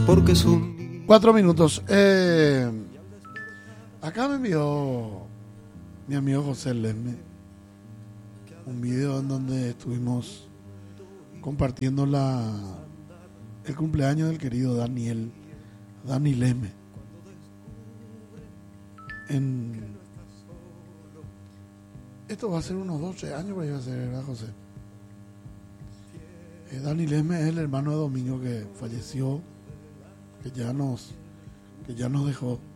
porque es un... 4 minutos. Acá me envió mi amigo José Lemme un video en donde estuvimos compartiendo el cumpleaños del querido Dani Lemme. Esto va a ser unos 12 años, pero iba a ser, ¿verdad, José? Dani Lemme es el hermano de Domingo que falleció, que ya nos dejó.